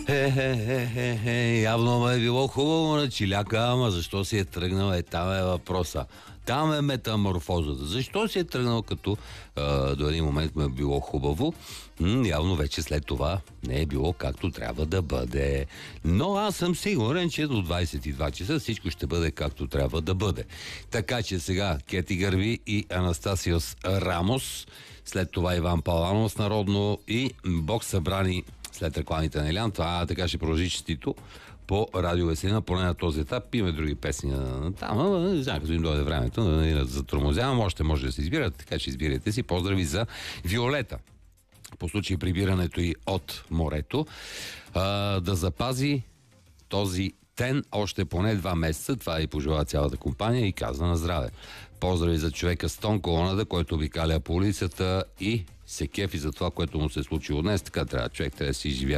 Явно ме е било хубаво на Чиляка, ама защо си е тръгнал? Там е въпроса. Там е метаморфозата. Защо си е тръгнал, като до един момент му е било хубаво? Явно вече след това не е било както трябва да бъде. Но аз съм сигурен, че до 22 часа всичко ще бъде както трябва да бъде. Така че сега Кети Гърви и Анастасиос Рамос, след това Иван Паланов с Народно и Бог събрани след рекламите на Илян. Това така ще продължи честито по Радио Веселина, поне на този етап. Има други песни там, не знам, като им дойде времето, да затормозявам, още може да се избират, така че избирайте си. Поздрави за Виолета, по случай прибирането й от морето, да запази този тен още поне 2 месеца. Това и пожела цялата компания и каза на здраве. Поздрави за човека с тон колоната, който обикаля по улицата и се кефи за това, което му се е случило днес. Така трябва, човек трябва да си изживява